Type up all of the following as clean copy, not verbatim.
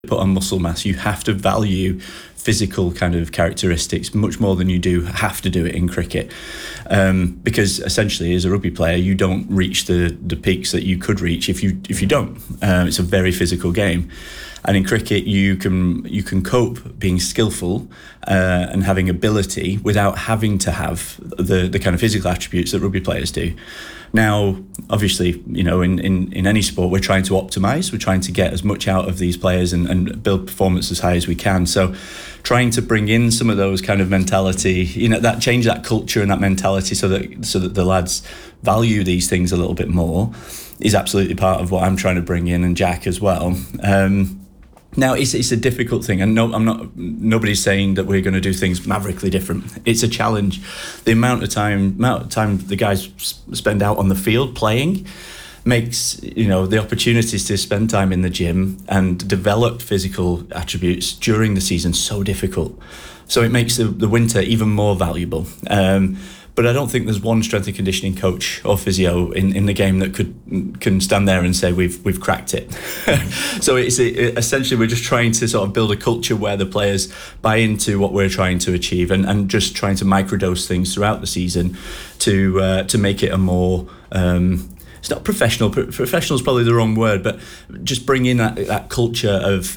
put on muscle mass, you have to value physical kind of characteristics much more than you do have to do it in cricket, because essentially as a rugby player you don't reach the peaks that you could reach if you don't. It's a very physical game, and in cricket you can cope being skillful and having ability without having to have the kind of physical attributes that rugby players do. Now, obviously, in any sport, we're trying to optimise. We're trying to get as much out of these players and build performance as high as we can. So trying to bring in some of those kind of mentality, that change that culture and that mentality so that the lads value these things a little bit more is absolutely part of what I'm trying to bring in, and Jack as well. Now, it's a difficult thing, and nobody's saying that we're going to do things maverickly different. It's a challenge. The amount of time the guys spend out on the field playing makes, the opportunities to spend time in the gym and develop physical attributes during the season so difficult. So it makes the winter even more valuable. But I don't think there's one strength and conditioning coach or physio in the game that can stand there and say we've cracked it. So essentially we're just trying to sort of build a culture where the players buy into what we're trying to achieve, and just trying to microdose things throughout the season to make it a more it's not professional. Professional is probably the wrong word, but just bring in that culture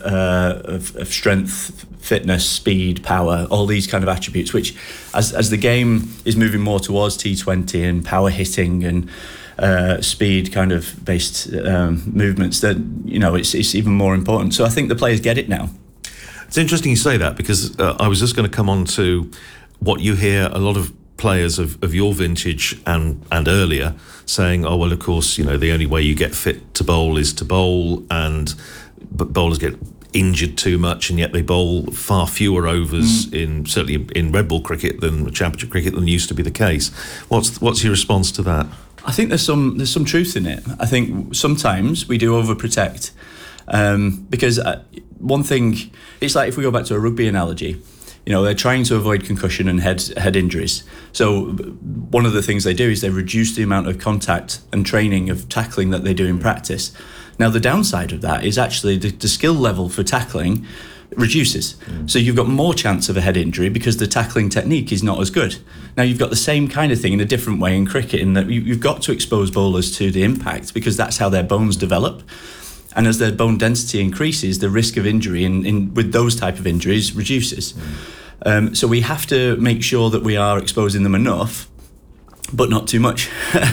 of strength, fitness, speed, power, all these kind of attributes, which as the game is moving more towards T20 and power hitting and speed kind of based movements, that it's even more important. So I think the players get it now. It's interesting you say that, because I was just going to come on to what you hear a lot of players of your vintage and earlier saying, oh well, of course, the only way you get fit to bowl is to bowl, and bowlers get injured too much, and yet they bowl far fewer overs certainly in red ball cricket than championship cricket than used to be the case. What's your response to that? I think there's some truth in it. I think sometimes we do overprotect, because one thing, it's like if we go back to a rugby analogy, they're trying to avoid concussion and head injuries. So one of the things they do is they reduce the amount of contact and training of tackling that they do in practice. Now, the downside of that is actually the skill level for tackling reduces. So you've got more chance of a head injury because the tackling technique is not as good. Now, you've got the same kind of thing in a different way in cricket, in that you've got to expose bowlers to the impact, because that's how their bones develop. And as their bone density increases, the risk of injury with those type of injuries reduces. So we have to make sure that we are exposing them enough, but not too much,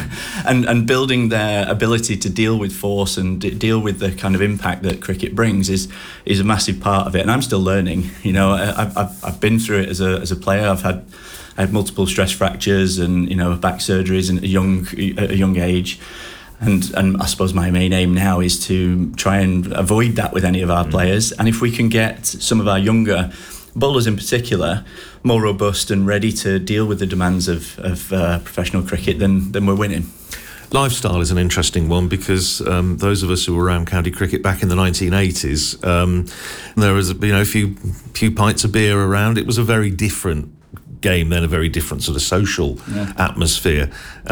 and building their ability to deal with force and deal with the kind of impact that cricket brings is a massive part of it. And I'm still learning. I've been through it as a player. I had multiple stress fractures and back surgeries at a young age. And I suppose my main aim now is to try and avoid that with any of our players. And if we can get some of our younger bowlers in particular more robust and ready to deal with the demands of professional cricket, then we're winning. Lifestyle is an interesting one, because those of us who were around county cricket back in the 1980s, there was a few pints of beer around. It was a very different game then, a very different sort of social atmosphere.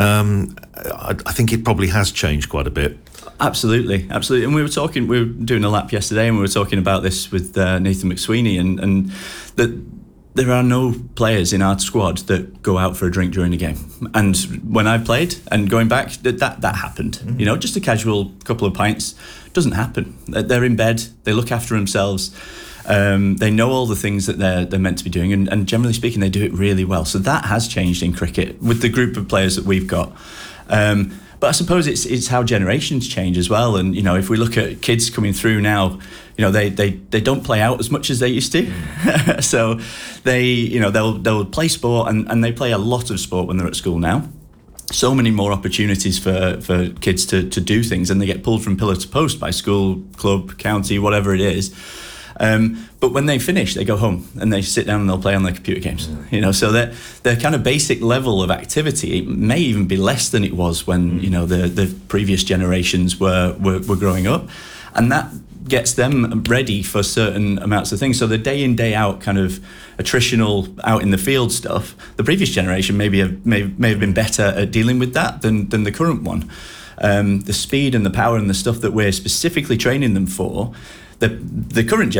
I think it probably has changed quite a bit. Absolutely. And we were doing a lap yesterday, and we were talking about this with Nathan McSweeney, and that there are no players in our squad that go out for a drink during the game. And when I played, and going back, that happened. Just a casual couple of pints doesn't happen. They're in bed, they look after themselves. They know all the things that they're meant to be doing, and generally speaking, they do it really well. So that has changed in cricket with the group of players that we've got. But I suppose it's how generations change as well. And if we look at kids coming through now, they don't play out as much as they used to. So they'll play sport, and they play a lot of sport when they're at school now. So many more opportunities for kids to do things, and they get pulled from pillar to post by school, club, county, whatever it is. But when they finish, they go home and they sit down and they'll play on their computer games. So their kind of basic level of activity may even be less than it was when the previous generations were growing up, and that gets them ready for certain amounts of things. So the day in, day out kind of attritional out in the field stuff, the previous generation may have been better at dealing with that than the current one. The speed and the power and the stuff that we're specifically training them for, the current